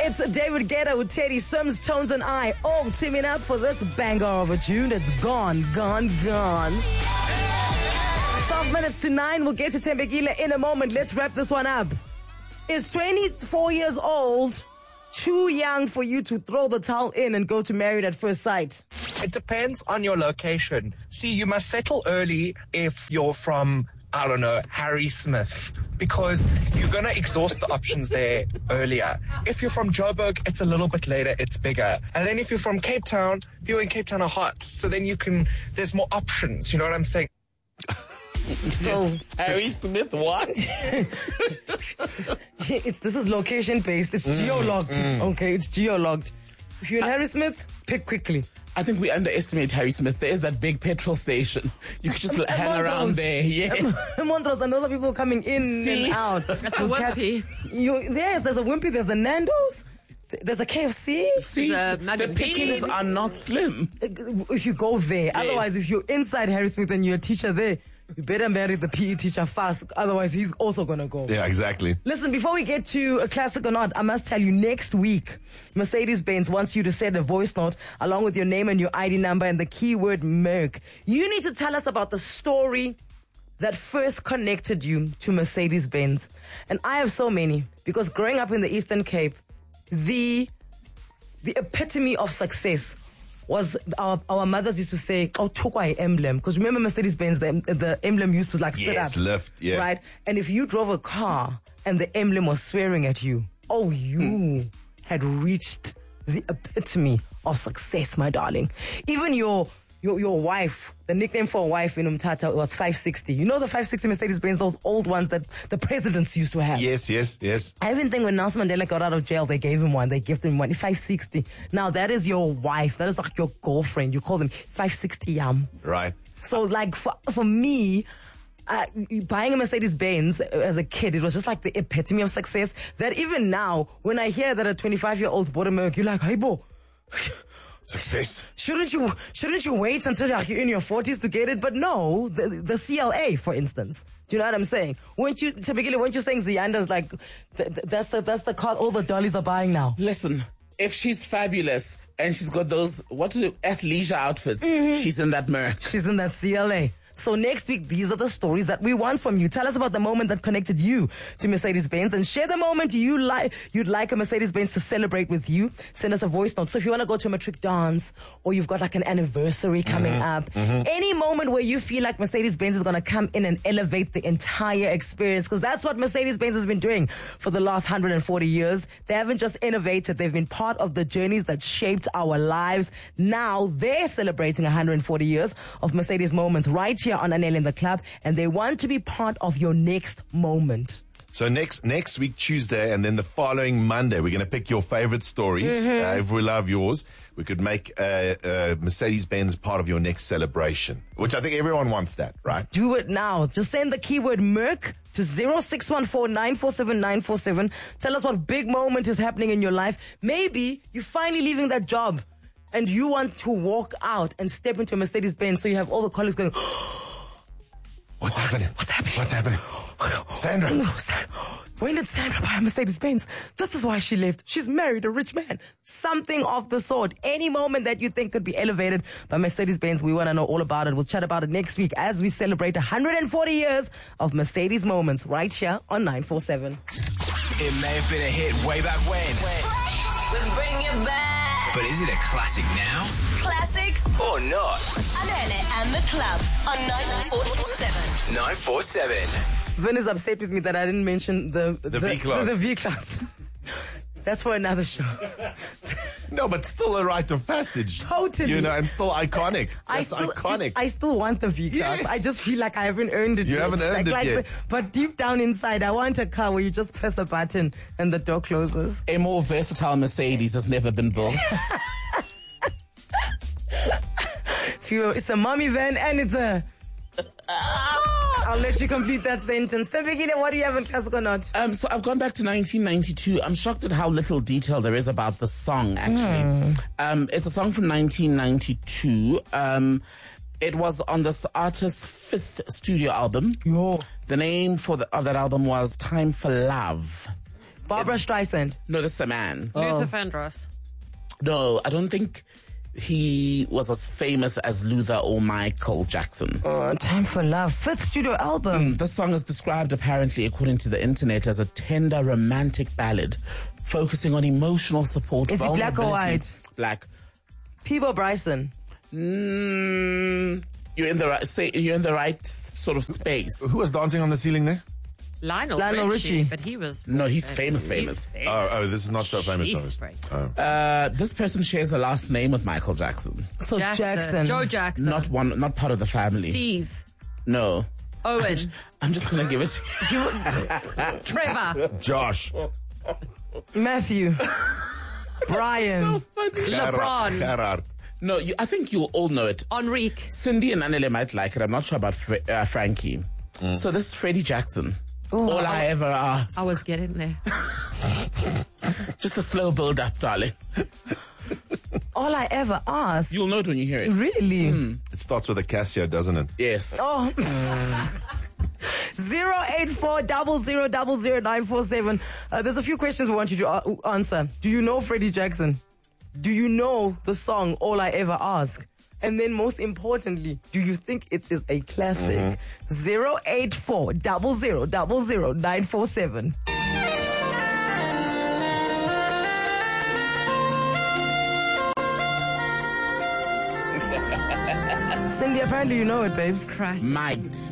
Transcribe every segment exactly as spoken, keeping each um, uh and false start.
It's David Guetta with Teddy Sims, Tones and I, all teaming up for this banger of a tune. It's gone, gone, gone. twelve minutes to nine. We'll get to Tembekile in a moment. Let's wrap this one up. Is twenty-four years old too young for you to throw the towel in and go to Married at First Sight? It depends on your location. See, you must settle early if you're from, I don't know, Harry Smith, because you're going to exhaust the options there earlier. If you're from Joburg, it's a little bit later, it's bigger. And then if you're from Cape Town, people in Cape Town are hot. So then you can, there's more options. You know what I'm saying? So Harry Smith, what? it's this is location based. It's geo-logged. mm. Okay, it's geo-logged. If you're in Harry Smith, pick quickly. I think we underestimate Harry Smith. There's that big petrol station. You could just And hang Montrose. around there. Yes. Montrose, and those are people coming in See? and out. At the Wimpy. You, yes, there's a Wimpy, there's a Nando's, there's a K F C. See, There's a the Nugget pickings Bean. are not slim. If you go there, otherwise, if you're inside Harry Smith and you're a teacher there, you better marry the P E teacher fast. Otherwise, he's also gonna go. Yeah, exactly. Listen, before we get to a classic or not, I must tell you, next week, Mercedes-Benz wants you to send a voice note along with your name and your I D number and the keyword Merc. You need to tell us about the story that first connected you to Mercedes-Benz. And I have so many, because growing up in the Eastern Cape, the the epitome of success was our, our mothers used to say, oh, tukwa emblem. Because remember Mercedes-Benz, the, the emblem used to like sit Yes, up. lift, yeah. Right? And if you drove a car and the emblem was swearing at you, oh, you Hmm. had reached the epitome of success, my darling. Even your your your wife, the nickname for a wife in Umtata was five sixty. You know the five sixty Mercedes-Benz, those old ones that the presidents used to have? Yes, yes, yes. I even think when Nelson Mandela got out of jail, they gave him one. They gifted him one. five sixty. Now, that is your wife. That is like your girlfriend. You call them five sixty yam. Right. So, like, for, for me, uh, buying a Mercedes-Benz as a kid, it was just like the epitome of success. That even now, when I hear that a twenty-five-year-old bought a Merc, you're like, hey, bo. Success. Shouldn't you shouldn't you wait until you're in your forties to get it? But no, the, the C L A, for instance. Do you know what I'm saying? Weren't you, typically, weren't you saying Ziyanda's like, th- th- that's the that's the car all the dollies are buying now? Listen, if she's fabulous and she's got those, what is it, athleisure outfits, she's in that Merc. She's in that C L A. So next week, these are the stories that we want from you. Tell us about the moment that connected you to Mercedes-Benz, and share the moment you like, you'd like a Mercedes-Benz to celebrate with you. Send us a voice note. So if you want to go to a matric dance, or you've got like an anniversary coming Mm-hmm. up, mm-hmm. any moment where you feel like Mercedes-Benz is going to come in and elevate the entire experience, because that's what Mercedes-Benz has been doing for the last one hundred forty years. They haven't just innovated. They've been part of the journeys that shaped our lives. Now they're celebrating one hundred forty years of Mercedes moments right here on Anel in the Club, and they want to be part of your next moment. So next next week, Tuesday, and then the following Monday, we're going to pick your favorite stories. Mm-hmm. Uh, if we love yours, we could make uh, uh, Mercedes-Benz part of your next celebration, which I think everyone wants that, right? Do it now. Just send the keyword Merc to zero six one four nine four seven nine four seven. Tell us what big moment is happening in your life. Maybe you're finally leaving that job and you want to walk out and step into a Mercedes-Benz, so you have all the colleagues going, What's happening? What's happening? What's happening? Sandra. No, Sandra. When did Sandra buy a Mercedes-Benz? This is why she left. She's married a rich man. Something of the sort. Any moment that you think could be elevated by Mercedes-Benz, we want to know all about it. We'll chat about it next week as we celebrate one hundred forty years of Mercedes moments right here on nine four seven. It may have been a hit way back when, We bring it back. but is it a classic now Classic or not? Anele and the Club on nine four seven. nine four seven. Vin is upset with me that I didn't mention the The V-Class. The, the V-Class. That's for another show. No, but still a rite of passage. Totally. You know, and still iconic. I That's still, iconic. I still want the V-Class. Yes. I just feel like I haven't earned it You yet. haven't earned like, it like yet. The, but deep down inside, I want a car where you just press a button and the door closes. A more versatile Mercedes has never been built. If you, it's a mommy van and it's a... I'll let you complete that sentence. Tembekile, what do you have in classic or not? Um, so I've gone back to nineteen ninety-two. I'm shocked at how little detail there is about the song, actually. Um, it's a song from nineteen ninety-two. Um, it was on this artist's fifth studio album. Yo. The name for the, of that album was Time for Love. Barbara Streisand. No, this is a man. Luther Vandross. No, I don't think he was as famous as Luther or Michael Jackson. Oh, Time for Love. Fifth studio album. This song is described apparently, according to the internet, as a tender romantic ballad focusing on emotional support. Is it black or vulnerability- white? Black. Peebo Bryson. Mm, you're in the right. Say, you're in the right sort of space. Who was dancing on the ceiling there? Lionel, Lionel Richie, Richie. but he was... No, he's famous, famous. Oh, oh, this is not so famous. He's famous. famous. Uh, this person shares a last name with Michael Jackson. So Jackson. Jackson. Joe Jackson. Not one. Not part of the family. Steve. No. Owen. I'm just gonna give it. Trevor. Josh. Matthew. Brian. LeBron. Gerard. No, you, I think you'll all know it. Enrique. Cindy and Annele might like it. I'm not sure about Fre- uh, Frankie. So this is Freddie Jackson. Oh, all I ever ask. I was getting there. Just a slow build up, darling. All I ever asked. You'll know it when you hear it. Really? It starts with a Casio, doesn't it? Yes. Oh. Zero eight four double zero double zero nine four seven. Uh, there's a few questions we want you to uh, answer. Do you know Freddie Jackson? Do you know the song All I Ever Ask? And then most importantly, do you think it is a classic? Zero eight four double zero double zero nine four seven. Cindy, apparently you know it, babes. Christ. Might.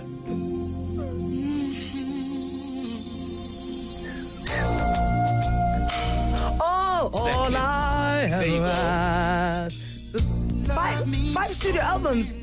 Oh, all I There you ever go. ask. Five, five studio albums.